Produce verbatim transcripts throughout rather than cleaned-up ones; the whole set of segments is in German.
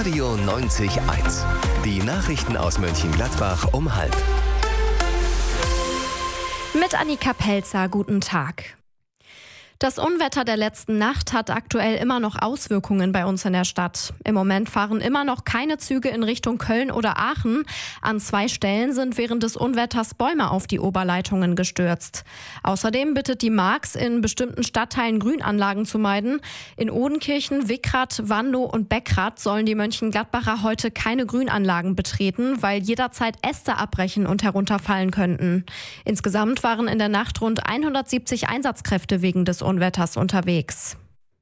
Radio neunzig Komma eins. Die Nachrichten aus Mönchengladbach um halb. Mit Annika Pelzer, guten Tag. Das Unwetter der letzten Nacht hat aktuell immer noch Auswirkungen bei uns in der Stadt. Im Moment fahren immer noch keine Züge in Richtung Köln oder Aachen. An zwei Stellen sind während des Unwetters Bäume auf die Oberleitungen gestürzt. Außerdem bittet die Marx, in bestimmten Stadtteilen Grünanlagen zu meiden. In Odenkirchen, Wickrath, Wandow und Beckrath sollen die Mönchengladbacher heute keine Grünanlagen betreten, weil jederzeit Äste abbrechen und herunterfallen könnten. Insgesamt waren in der Nacht rund hundertsiebzig Einsatzkräfte wegen des Unwetters unterwegs.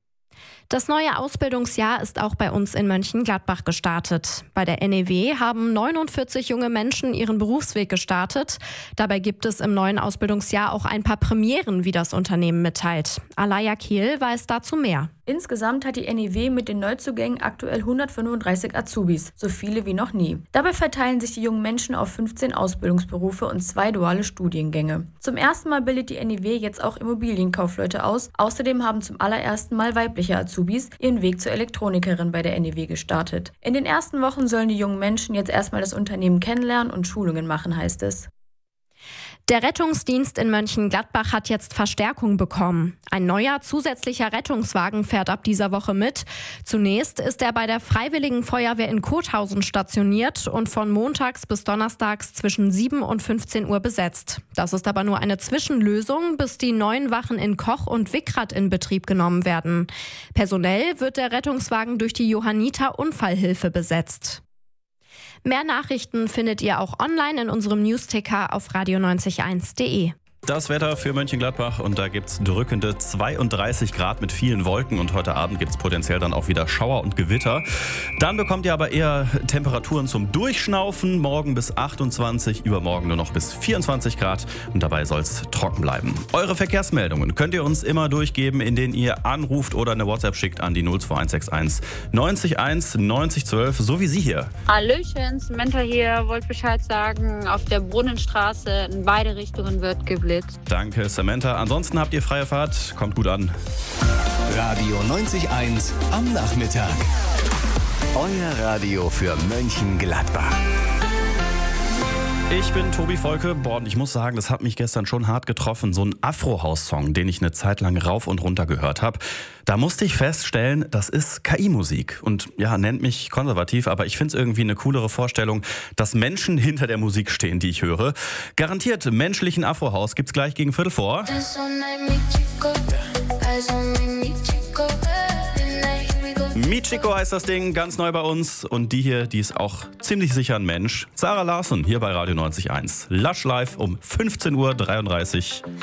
Das neue Ausbildungsjahr ist auch bei uns in Mönchengladbach gestartet. Bei der N E W haben neunundvierzig junge Menschen ihren Berufsweg gestartet. Dabei gibt es im neuen Ausbildungsjahr auch ein paar Premieren, wie das Unternehmen mitteilt. Alaya Kehl weiß dazu mehr. Insgesamt hat die N E W mit den Neuzugängen aktuell hundertfünfunddreißig Azubis, so viele wie noch nie. Dabei verteilen sich die jungen Menschen auf fünfzehn Ausbildungsberufe und zwei duale Studiengänge. Zum ersten Mal bildet die N E W jetzt auch Immobilienkaufleute aus. Außerdem haben zum allerersten Mal weibliche Azubis ihren Weg zur Elektronikerin bei der N E W gestartet. In den ersten Wochen sollen die jungen Menschen jetzt erstmal das Unternehmen kennenlernen und Schulungen machen, heißt es. Der Rettungsdienst in Mönchengladbach hat jetzt Verstärkung bekommen. Ein neuer zusätzlicher Rettungswagen fährt ab dieser Woche mit. Zunächst ist er bei der Freiwilligen Feuerwehr in Kothausen stationiert und von montags bis donnerstags zwischen sieben und fünfzehn Uhr besetzt. Das ist aber nur eine Zwischenlösung, bis die neuen Wachen in Koch und Wickrath in Betrieb genommen werden. Personell wird der Rettungswagen durch die Johanniter Unfallhilfe besetzt. Mehr Nachrichten findet ihr auch online in unserem Newsticker auf radio neunzig Komma eins punkt de. Das Wetter für Mönchengladbach und da gibt es drückende zweiunddreißig Grad mit vielen Wolken und heute Abend gibt es potenziell dann auch wieder Schauer und Gewitter. Dann bekommt ihr aber eher Temperaturen zum Durchschnaufen, morgen bis achtundzwanzig, übermorgen nur noch bis vierundzwanzig Grad und dabei soll es trocken bleiben. Eure Verkehrsmeldungen könnt ihr uns immer durchgeben, indem ihr anruft oder eine WhatsApp schickt an die null zwei eins sechs eins neunzig eins neunzig zwölf, so wie Sie hier. Hallöchen, Samantha hier, wollte Bescheid sagen, auf der Brunnenstraße in beide Richtungen wird geblitzt. Danke, Samantha. Ansonsten habt ihr freie Fahrt. Kommt gut an. Radio neunzig Komma eins am Nachmittag. Euer Radio für Mönchengladbach. Ich bin Tobi Volke. Boah, und ich muss sagen, das hat mich gestern schon hart getroffen. So ein Afro-House-Song, den ich eine Zeit lang rauf und runter gehört habe. Da musste ich feststellen, das ist K I-Musik. Und ja, nennt mich konservativ, aber ich finde es irgendwie eine coolere Vorstellung, dass Menschen hinter der Musik stehen, die ich höre. Garantiert menschlichen Afro-House gibt's gleich gegen Viertel vor. Michiko heißt das Ding, ganz neu bei uns. Und die hier, die ist auch ziemlich sicher ein Mensch. Zara Larsson hier bei Radio neunzig Komma eins. Lush Live um fünfzehn Uhr dreiunddreißig.